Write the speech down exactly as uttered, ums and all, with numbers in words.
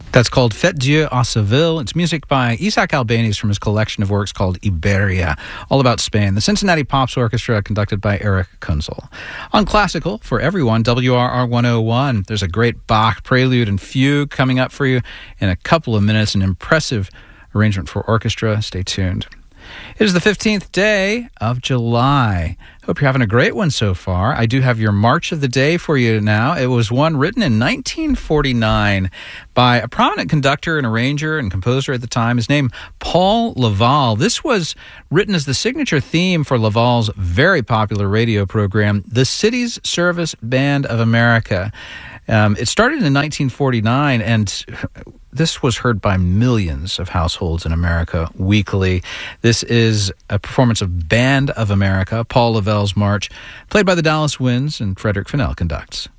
That's called Fête Dieu à Seville. It's music by Isaac Albéniz from his collection of works called Iberia, all about Spain. The Cincinnati Pops Orchestra, conducted by Eric Kunzel. On Classical, for everyone, W R R one oh one. There's a great Bach prelude and fugue coming up for you in a couple of minutes. An impressive arrangement for orchestra. Stay tuned. It is the fifteenth day of July. Hope you're having a great one so far. I do have your March of the Day for you now. It was one written in nineteen forty-nine by a prominent conductor and arranger and composer at the time. His name, Paul Laval. This was written as the signature theme for Laval's very popular radio program, The Cities Service Band of America. Um, it started in nineteen forty-nine, and this was heard by millions of households in America weekly. This is a performance of Band of America, Paul Laval's March, played by the Dallas Winds, and Frederick Fennell conducts.